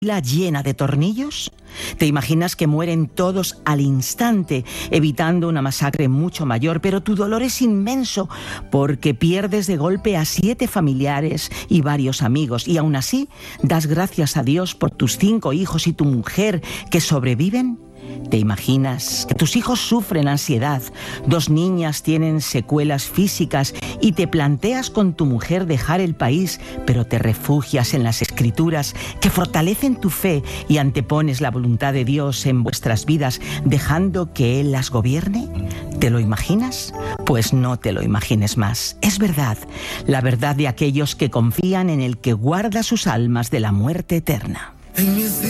¿La llena de tornillos? ¿Te imaginas que mueren todos al instante, evitando una masacre mucho mayor? Pero tu dolor es inmenso porque pierdes de golpe a 7 familiares y varios amigos, y aún así das gracias a Dios por tus 5 hijos y tu mujer que sobreviven. ¿Te imaginas que tus hijos sufren ansiedad, 2 niñas tienen secuelas físicas y te planteas con tu mujer dejar el país, pero te refugias en las Escrituras que fortalecen tu fe y antepones la voluntad de Dios en vuestras vidas, dejando que Él las gobierne? ¿Te lo imaginas? Pues no te lo imagines más. Es verdad, la verdad de aquellos que confían en el que guarda sus almas de la muerte eterna.